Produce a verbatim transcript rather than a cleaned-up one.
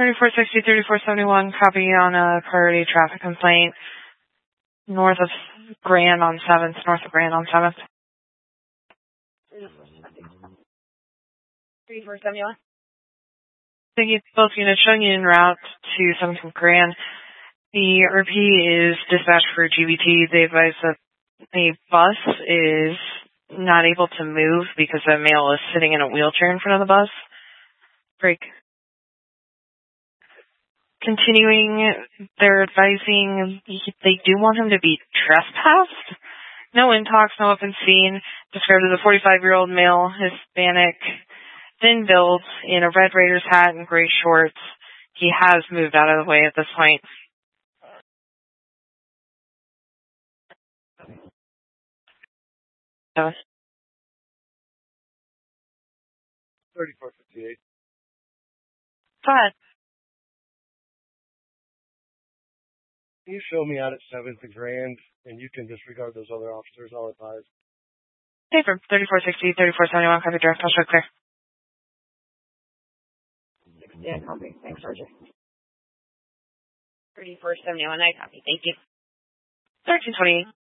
thirty-four sixty, thirty-four seventy-one, copy on a priority traffic complaint north of Grand on seventh, north of Grand on seventh. thirty-four seventy-one. Thank you. Both units showing you en route to seventeenth Grand. The R P is dispatched for G B T. They advise that the bus is not able to move because the male is sitting in a wheelchair in front of the bus. Break. Continuing, they're advising they do want him to be trespassed. No intox, no open scene. Described as a forty-five-year-old male, Hispanic, thin build, in a red Raiders hat and gray shorts. He has moved out of the way at this point. thirty-four fifty-eight. Go ahead. Can you show me out at seventh and Grand, and you can disregard those other officers? I'll advise. Okay, from thirty-four sixty, thirty-four seventy-one, copy direct, I'll show clear. Yeah, copy. Thanks, Roger. thirty-four seventy-one, I copy. Thank you. thirteen twenty-eight.